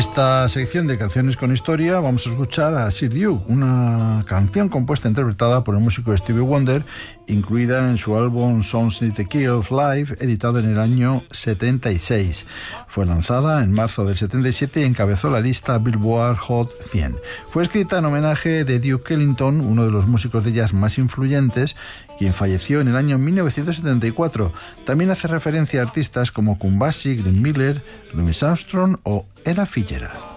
esta sección de canciones con historia vamos a escuchar a Sir Duke, una canción compuesta e interpretada por el músico Stevie Wonder, incluida en su álbum Songs in the Key of Life, editado en el año 76. Fue lanzada en marzo del 77 y encabezó la lista Billboard Hot 100. Fue escrita en homenaje de Duke Ellington, uno de los músicos de jazz más influyentes, quien falleció en el año 1974. También hace referencia a artistas como Count Basie, Glenn Miller, Louis Armstrong o Ella Fitzgerald.